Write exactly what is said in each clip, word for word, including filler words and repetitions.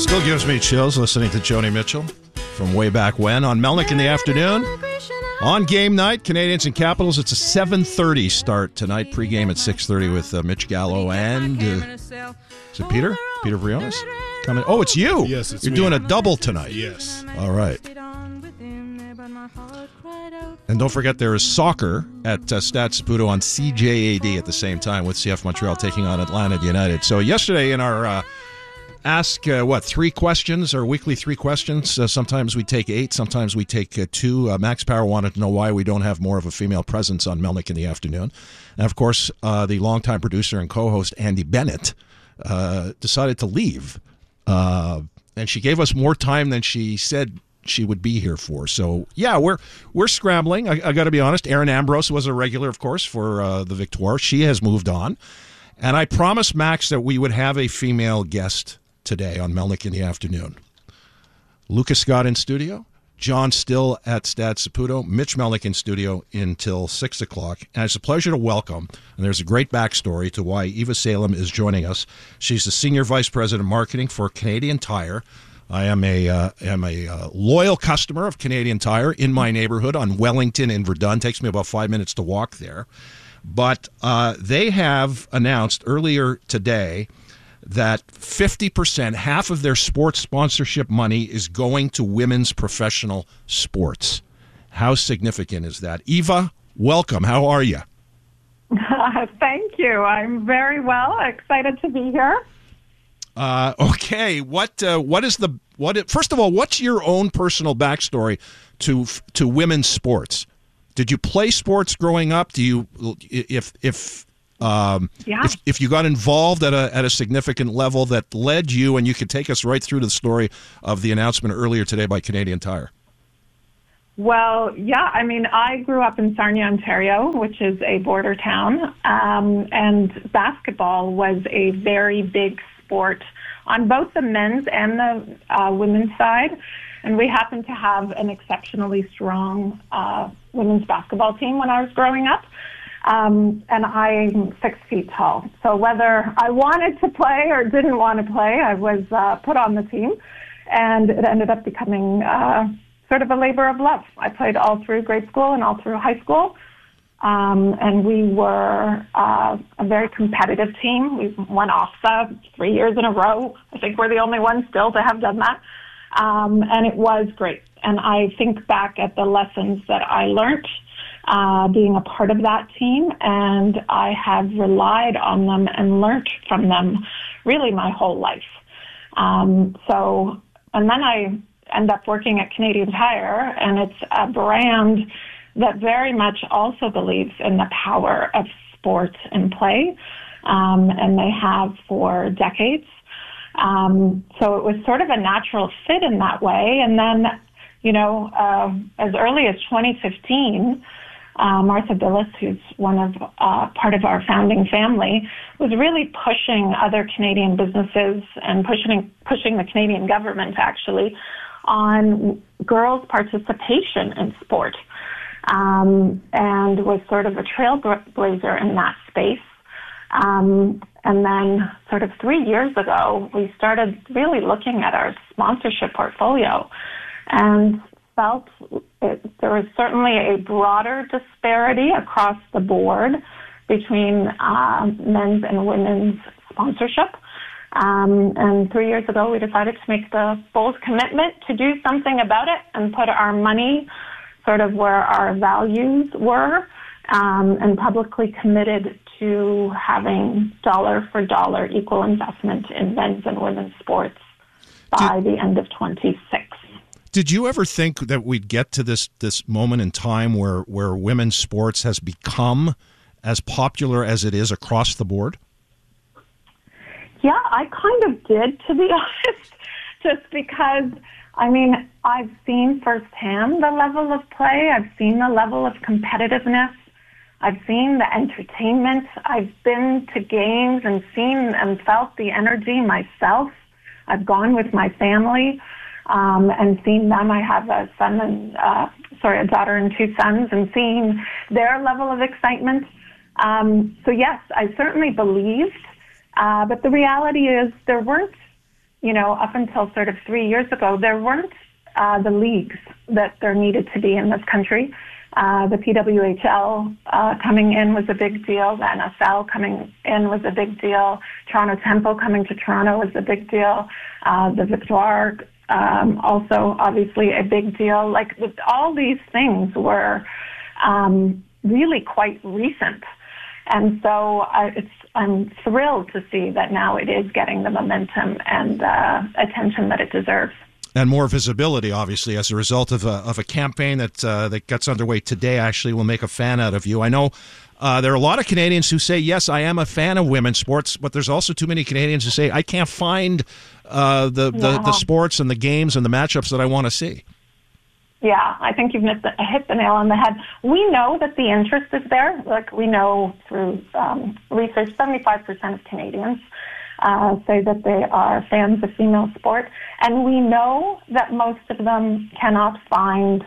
Still gives me chills listening to Joni Mitchell from way back when on Melnick in the afternoon. On game night, Canadians and Capitals. It's a seven thirty start tonight. Pre-game at six thirty with uh, Mitch Gallo and uh, is it Peter? Peter Briones? Coming. Oh, it's you. Yes, it's You're me. doing a double tonight. Yes. All right. And don't forget there is soccer at uh, Stade Saputo on C J A D at the same time with C F Montreal taking on Atlanta United. So yesterday in our uh, Ask, uh, what, three questions, or weekly three questions. Uh, sometimes we take eight, sometimes we take uh, two. Uh, Max Power wanted to know why we don't have more of a female presence on Melnick in the afternoon. And, of course, uh, the longtime producer and co-host Andy Bennett uh, decided to leave. Uh, and she gave us more time than she said she would be here for. So, yeah, we're we're scrambling. I, I got to be honest. Erin Ambrose was a regular, of course, for uh, the Victoire. She has moved on. And I promised Max that we would have a female guest today on Melnick in the afternoon. Lucas Scott in studio, John Still at Stade Saputo, Mitch Melnick in studio until six o'clock. And it's a pleasure to welcome, and there's a great backstory to why Eva Salem is joining us. She's the Senior Vice President of Marketing for Canadian Tire. I am a uh, am a uh, loyal customer of Canadian Tire in my neighborhood on Wellington in Verdun. Takes me about five minutes to walk there. But uh, they have announced earlier today that fifty percent, half of their sports sponsorship money is going to women's professional sports. How significant is that? Eva, welcome. How are you? Uh, thank you. I'm very well. Excited to be here. Uh, okay. What uh, what is the what? First of all, what's your own personal backstory to to women's sports? Did you play sports growing up? Do you if if Um, yeah. if, if you got involved at a at a significant level that led you, and you could take us right through to the story of the announcement earlier today by Canadian Tire. Well, yeah, I mean, I grew up in Sarnia, Ontario, which is a border town, um, and basketball was a very big sport on both the men's and the uh, women's side, and we happened to have an exceptionally strong uh, women's basketball team when I was growing up. Um, and I'm six feet tall. So whether I wanted to play or didn't want to play, I was uh, put on the team. And it ended up becoming uh, sort of a labor of love. I played all through grade school and all through high school. Um, and we were uh, a very competitive team. We won OFSA three years in a row. I think we're the only ones still to have done that. Um, and it was great. And I think back at the lessons that I learned Uh, being a part of that team, and I have relied on them and learned from them really my whole life. Um, so, and then I end up working at Canadian Tire, and it's a brand that very much also believes in the power of sport and play, um, and they have for decades. Um, so it was sort of a natural fit in that way. And then, you know, uh, as early as twenty fifteen, Uh, Martha Billis, who's one of uh, part of our founding family, was really pushing other Canadian businesses and pushing pushing the Canadian government actually on girls' participation in sport, um, and was sort of a trailblazer in that space. Um, and then sort of three years ago, we started really looking at our sponsorship portfolio and felt it, there was certainly a broader disparity across the board between uh, men's and women's sponsorship. Um, and three years ago, we decided to make the bold commitment to do something about it and put our money sort of where our values were, um, and publicly committed to having dollar for dollar equal investment in men's and women's sports by Did- the end of twenty-six. Did you ever think that we'd get to this this moment in time where, where women's sports has become as popular as it is across the board? Yeah, I kind of did, to be honest, just because, I mean, I've seen firsthand the level of play. I've seen the level of competitiveness. I've seen the entertainment. I've been to games and seen and felt the energy myself. I've gone with my family. Um, and seeing them, I have a son and, uh, sorry, a daughter and two sons, and seeing their level of excitement. Um, so yes, I certainly believed, uh, but the reality is there weren't you know, up until sort of three years ago, there weren't uh, the leagues that there needed to be in this country. Uh, the P W H L uh, coming in was a big deal. The N F L coming in was a big deal. Toronto Tempo coming to Toronto was a big deal. Uh, the Victoire, um, also obviously a big deal. Like all these things were um, really quite recent. And so uh, it's, I'm thrilled to see that now it is getting the momentum and uh, attention that it deserves. And more visibility, obviously, as a result of a, of a campaign that uh, that gets underway today. Actually, will make a fan out of you. I know uh, there are a lot of Canadians who say, yes, I am a fan of women's sports, but there's also too many Canadians who say, I can't find uh, the, the, yeah. the sports and the games and the matchups that I want to see. Yeah, I think you've hit the, hit the nail on the head. We know that the interest is there. Like we know through um, research, seventy-five percent of Canadians Uh, say that they are fans of female sport. And we know that most of them cannot find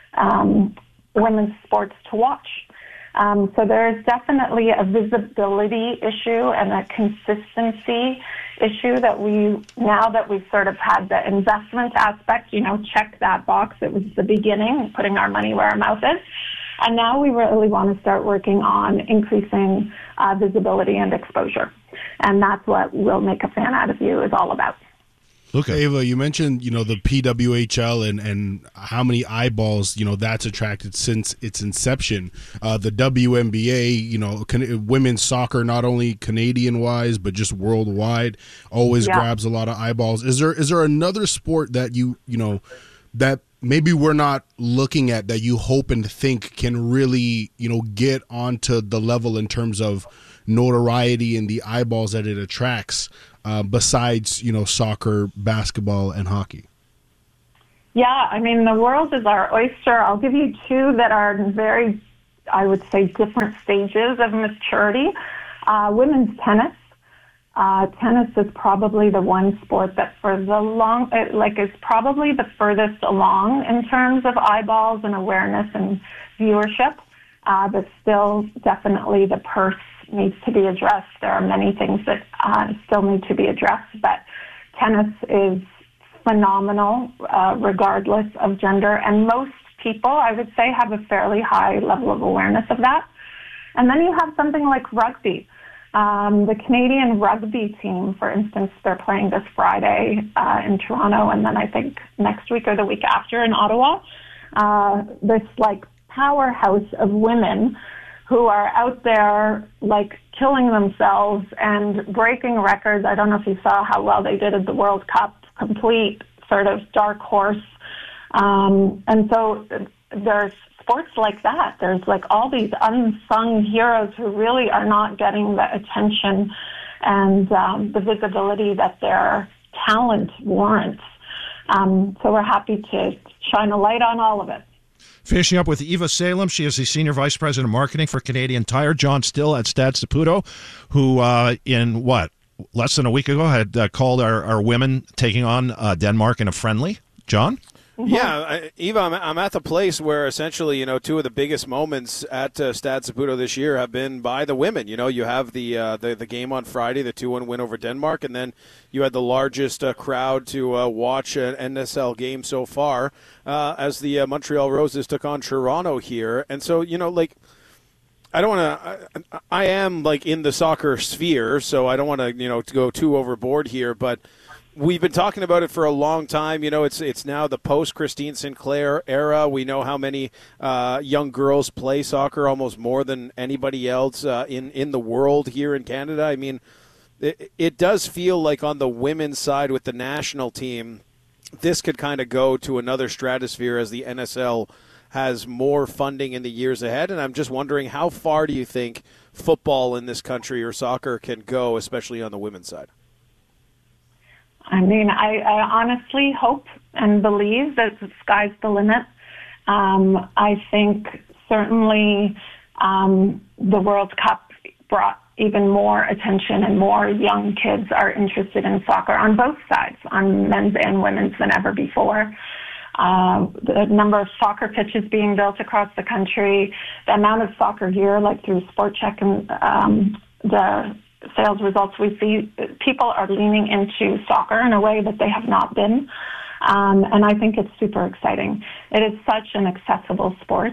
um, women's sports to watch. Um, so there is definitely a visibility issue and a consistency issue that we, now that we've sort of had the investment aspect, you know, check that box. It was the beginning, putting our money where our mouth is. And now we really want to start working on increasing uh, visibility and exposure. And that's what Will Make a Fan Out of You is all about. Okay. Ava, you mentioned, you know, the P W H L and, and how many eyeballs, you know, that's attracted since its inception. Uh, the W N B A, you know, can, women's soccer, not only Canadian-wise, but just worldwide, always yeah. grabs a lot of eyeballs. Is there is there another sport that you, you know, that maybe we're not looking at that you hope and think can really, you know, get onto the level in terms of notoriety and the eyeballs that it attracts, uh, besides, you know, soccer, basketball, and hockey? Yeah, I mean, the world is our oyster. I'll give you two that are very, I would say, different stages of maturity. Uh, women's tennis. Uh, tennis is probably the one sport that for the long, it, like is probably the furthest along in terms of eyeballs and awareness and viewership. Uh, but still, definitely the purse needs to be addressed. There are many things that uh, still need to be addressed, but tennis is phenomenal, uh, regardless of gender. And most people, I would say, have a fairly high level of awareness of that. And then you have something like rugby. Um, the Canadian rugby team, for instance, they're playing this Friday uh, in Toronto, and then I think next week or the week after in Ottawa. Uh, this like powerhouse of women who are out there like killing themselves and breaking records. I don't know if you saw how well they did at the World Cup, complete sort of dark horse. Um, and so there's sports like that. There's like all these unsung heroes who really are not getting the attention and um, the visibility that their talent warrants. Um, so we're happy to shine a light on all of it. Finishing up with Eva Salem. She is the Senior Vice President of Marketing for Canadian Tire. John Still at Stade Saputo, who uh, in, what, less than a week ago had uh, called our, our women taking on uh, Denmark in a friendly. John? Mm-hmm. Yeah, I, Eva, I'm, I'm at the place where essentially, you know, two of the biggest moments at uh, Stade Saputo this year have been by the women. You know, you have the uh, the, the game on Friday, the two one win over Denmark, and then you had the largest uh, crowd to uh, watch an N S L game so far uh, as the uh, Montreal Roses took on Toronto here. And so, you know, like, I don't want to – I am, like, in the soccer sphere, so I don't want to, you know, to go too overboard here, but – we've been talking about it for a long time. You know, it's it's now the post-Christine Sinclair era. We know how many uh, young girls play soccer, almost more than anybody else uh, in, in the world here in Canada. I mean, it, it does feel like on the women's side with the national team, this could kind of go to another stratosphere as the N S L has more funding in the years ahead. And I'm just wondering, how far do you think football in this country or soccer can go, especially on the women's side? I mean, I, I honestly hope and believe that the sky's the limit. Um, I think certainly um, the World Cup brought even more attention and more young kids are interested in soccer on both sides, on men's and women's, than ever before. Uh, the number of soccer pitches being built across the country, the amount of soccer gear, like through Sport Check and um, the sales results, we see people are leaning into soccer in a way that they have not been. Um, and I think it's super exciting. It is such an accessible sport.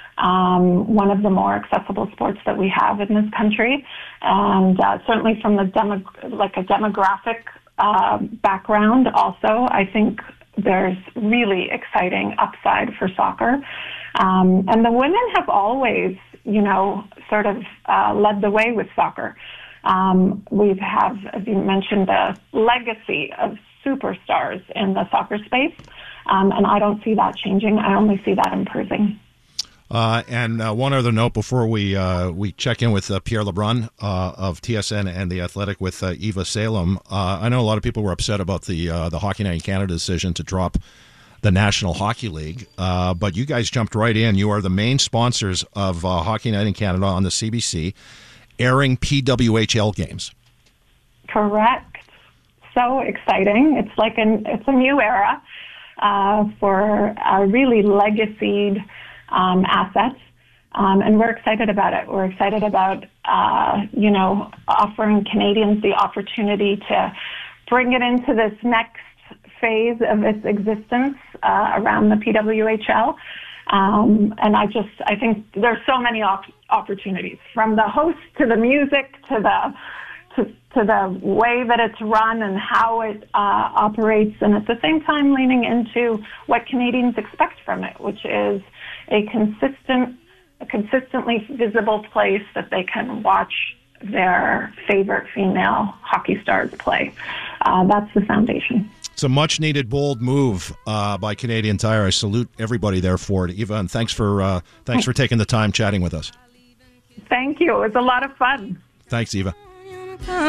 Um, one of the more accessible sports that we have in this country. And uh, certainly from the demo, like a demographic uh, background also, I think there's really exciting upside for soccer. Um, and the women have always, you know, sort of uh, led the way with soccer. Um, we have, as you mentioned, a legacy of superstars in the soccer space, um, and I don't see that changing. I only see that improving. Uh, and uh, one other note before we uh, we check in with uh, Pierre LeBrun uh, of T S N and The Athletic with uh, Eva Salem. Uh, I know a lot of people were upset about the uh, the Hockey Night in Canada decision to drop the National Hockey League, uh, but you guys jumped right in. You are the main sponsors of uh, Hockey Night in Canada on the C B C, airing P W H L games. Correct. So exciting. It's like an it's a new era uh, for a really legacied um, assets, um, and we're excited about it. We're excited about uh, you know offering Canadians the opportunity to bring it into this next phase of its existence uh, around the P W H L. Um, and I just I think there's so many op- opportunities, from the host to the music to the to, to the way that it's run and how it uh, operates, and at the same time leaning into what Canadians expect from it, which is a consistent, a consistently visible place that they can watch their favorite female hockey stars play. Uh, that's the foundation. It's a much-needed, bold move uh, by Canadian Tire. I salute everybody there for it, Eva, and thanks for uh, thanks for taking the time chatting with us. Thank you. It was a lot of fun. Thanks, Eva.